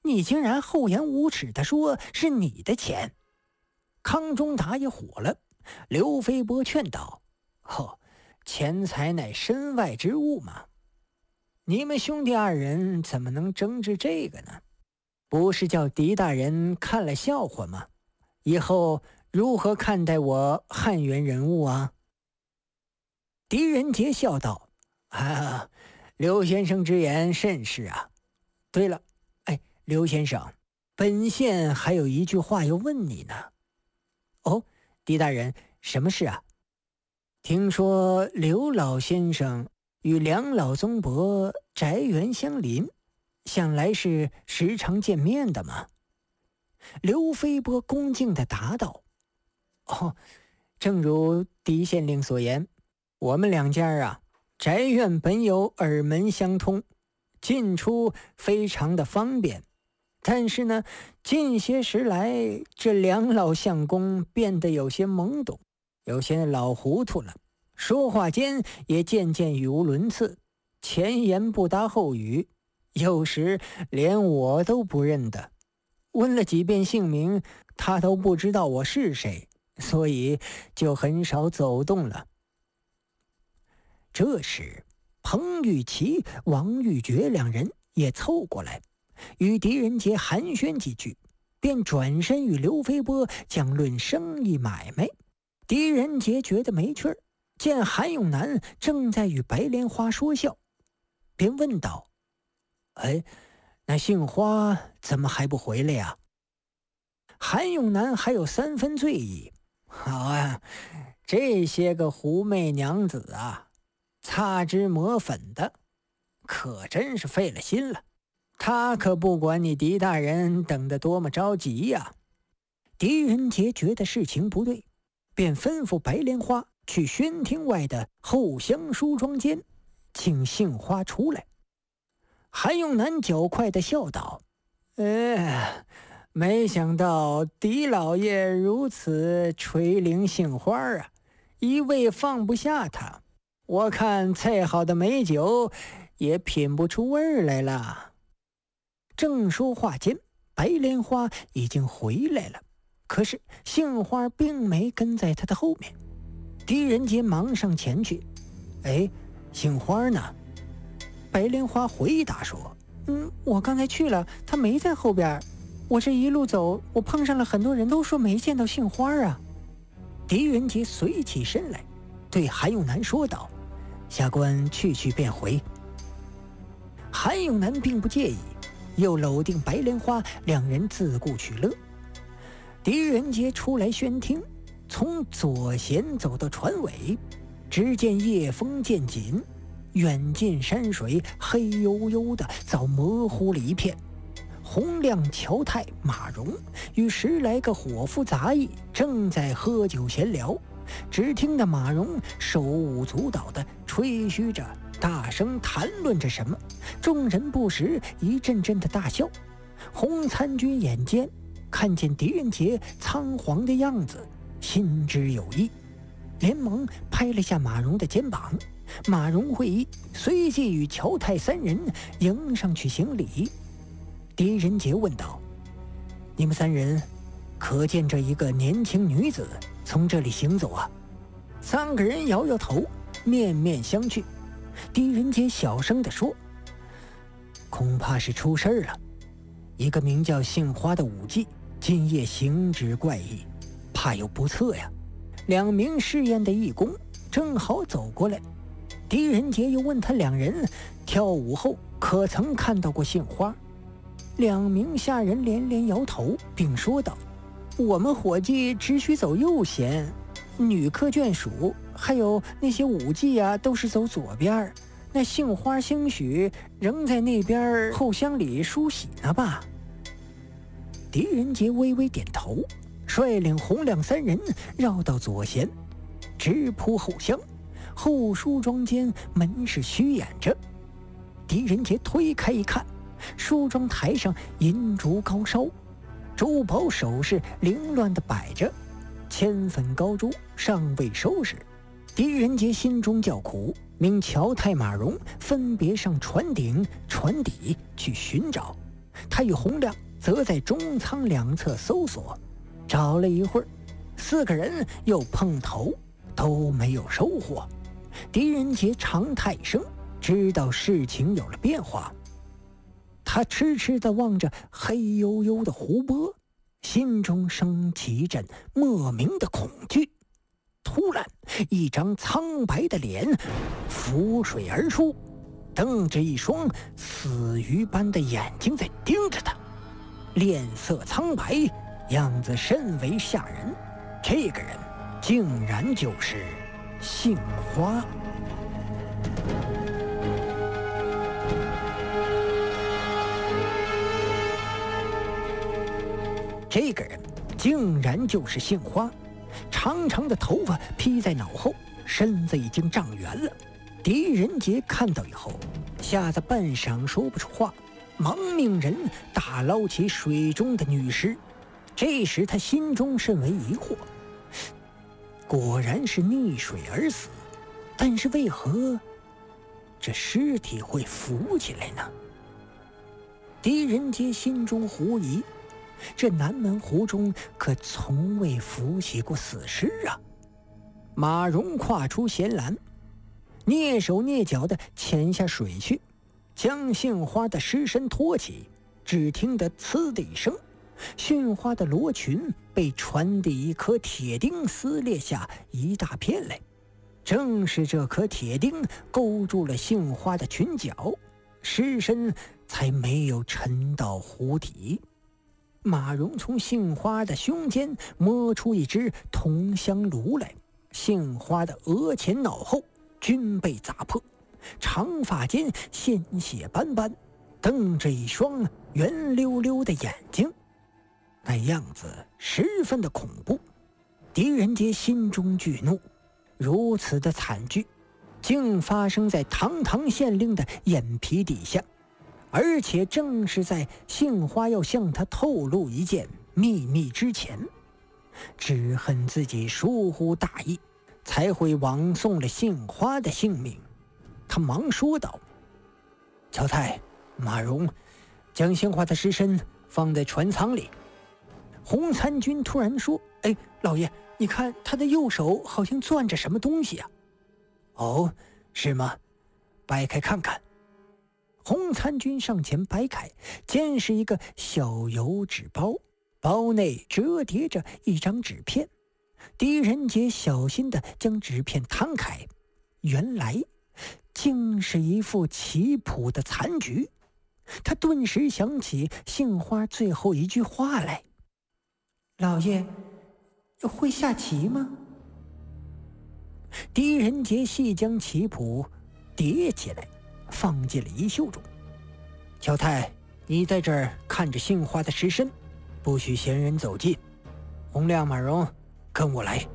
你竟然厚颜无耻地说是你的钱！”康中达也火了，刘飞波劝道：“钱财乃身外之物嘛，你们兄弟二人怎么能争执这个呢？不是叫狄大人看了笑话吗？以后如何看待我汉源人物啊？”狄仁杰笑道：“刘先生之言甚是啊。对了，刘先生，本县还有一句话要问你呢。”“哦，狄大人，什么事啊？”“听说刘老先生与梁老宗伯宅园相邻，想来是时常见面的嘛。”刘飞波恭敬地答道：“正如狄县令所言，我们两家啊，宅院本有耳门相通，进出非常的方便。但是呢，近些时来，这梁老相公变得有些懵懂，有些老糊涂了，说话间也渐渐语无伦次，前言不搭后语，有时连我都不认得。问了几遍姓名，他都不知道我是谁，所以就很少走动了。”这时，彭玉琪、王玉珏两人也凑过来，与狄仁杰寒暄几句，便转身与刘飞波讲论生意买卖。狄仁杰觉得没趣儿，见韩永南正在与白莲花说笑，便问道：“那杏花怎么还不回来呀？”韩永南还有3分醉意：“好啊，这些个狐媚娘子啊，擦脂抹粉的，可真是费了心了。他可不管你狄大人等得多么着急呀。”狄仁杰觉得事情不对，便吩咐白莲花去宣厅外的后厢梳妆间，请杏花出来。韩永南较快地笑道：“没想到狄老爷如此垂怜杏花啊，一味放不下他。我看再好的美酒也品不出味儿来了。”正说话间，白莲花已经回来了，可是杏花并没跟在他的后面。狄仁杰忙上前去：“杏花呢？”白莲花回答说：“我刚才去了，他没在后边。我这一路走，我碰上了很多人，都说没见到杏花啊。”狄仁杰随起身来，对韩永南说道：“下官去便回。”韩永南并不介意，又搂定白莲花，两人自顾取乐。狄仁杰出来宣厅，从左贤走到船尾，只见夜风渐紧，远近山水黑黝黝的，早模糊了一片。洪亮、乔太、马荣与10来个伙夫杂役正在喝酒闲聊，只听得马荣手舞足蹈地吹嘘着，大声谈论着什么，众人不时一阵阵的大笑。洪参军眼尖，看见狄仁杰仓皇的样子，心知有意，连忙拍了下马荣的肩膀。马荣会意，随即与乔太3人迎上去行礼。狄仁杰问道：“你们3人可见这一个年轻女子从这里行走啊？”3个人摇摇头，面面相觑。狄仁杰小声地说：“恐怕是出事了。一个名叫杏花的武妓今夜行止怪异，怕有不测呀。”2名试验的义工正好走过来，狄仁杰又问他2人跳舞后可曾看到过杏花。2名下人连连摇头，并说道：“我们伙计只许走右贤，女客眷属还有那些舞妓啊，都是走左边。那杏花兴许仍在那边后厢里梳洗呢吧？”狄仁杰微微点头，率领洪亮3人绕到左贤，直扑后厢。后梳妆间门是虚掩着，狄仁杰推开一看，梳妆台上银烛高烧，珠宝首饰凌乱地摆着，铅粉高珠尚未收拾。狄仁杰心中叫苦，命乔太、马荣分别上船顶、船底去寻找。 他与洪亮则在中舱两侧搜索，找了一会儿，4个人又碰头，都没有收获。狄仁杰长叹一声，知道事情有了变化。他痴痴地望着黑黝黝的湖泊，心中升起一阵莫名的恐惧。突然，一张苍白的脸浮水而出，瞪着一双死鱼般的眼睛在盯着他，脸色苍白，样子甚为吓人。这个人竟然就是杏花。这个人竟然就是杏花，长长的头发披在脑后，身子已经长圆了。狄仁杰看到以后，吓得半晌说不出话，忙命人打捞起水中的女尸。这时他心中甚为疑惑，果然是溺水而死，但是为何这尸体会浮起来呢？狄仁杰心中狐疑，这南门湖中可从未浮起过死尸啊！马蓉跨出舷栏，蹑手蹑脚地潜下水去，将杏花的尸身托起。只听得呲的一声，杏花的罗裙被船的一颗铁钉撕裂下一大片来。正是这颗铁钉勾住了杏花的裙角，尸身才没有沉到湖底。马蓉从杏花的胸间摸出一只铜香炉来，杏花的额前脑后均被砸破，长发间鲜血斑斑，瞪着一双圆溜溜的眼睛，那样子十分的恐怖。狄仁杰心中惧怒，如此的惨剧竟发生在堂堂县令的眼皮底下，而且正是在杏花要向他透露一件秘密之前。只恨自己疏忽大意，才会枉送了杏花的性命。他忙说道：乔太、马蓉，将杏花的尸身放在船舱里。洪参军突然说：老爷，你看他的右手好像攥着什么东西啊。哦，是吗？掰开看看。洪参军上前掰开，见是一个小油纸包，包内折叠着一张纸片。狄仁杰小心地将纸片摊开，原来竟是一副棋谱的残局。他顿时想起杏花最后一句话来：老爷会下棋吗？狄仁杰细将棋谱叠起来，放进了衣袖中。乔太，你在这儿看着杏花的尸身，不许闲人走近。洪亮、马蓉，跟我来。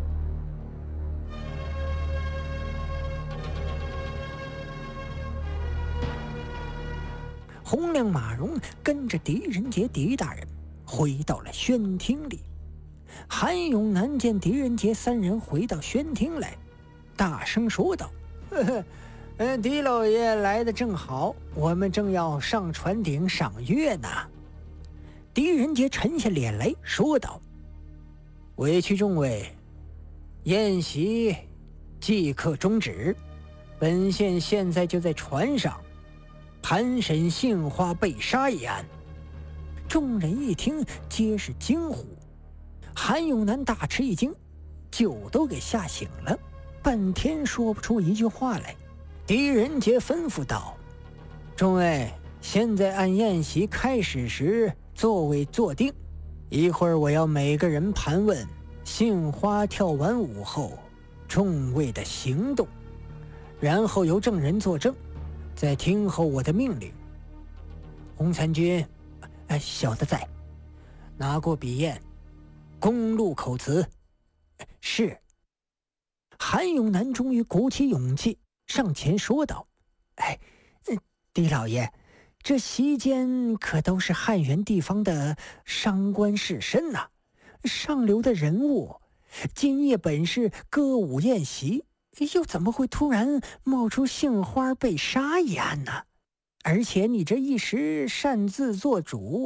洪亮、马蓉跟着狄仁杰、狄大人回到了宣厅里。韩永南见狄仁杰3人回到宣厅来，大声说道：狄老爷来得正好，我们正要上船顶赏月呢。狄仁杰沉下脸来说道：委屈众位，宴席即刻终止，本县现在就在船上盘审杏花被杀一案。众人一听皆是惊呼，韩永南大吃一惊，酒都给吓醒了，半天说不出一句话来。狄仁杰吩咐道：众位，现在按宴席开始时座位坐定，一会儿我要每个人盘问杏花跳完舞后众位的行动，然后由证人作证，再听候我的命令。洪参军，小的在。拿过笔砚，公录口词。是。韩永南终于鼓起勇气上前说道：狄老爷，这席间可都是汉源地方的商官士绅呐，上流的人物，今夜本是歌舞宴席，又怎么会突然冒出杏花被杀一案呢？ 而且你这一时擅自做主，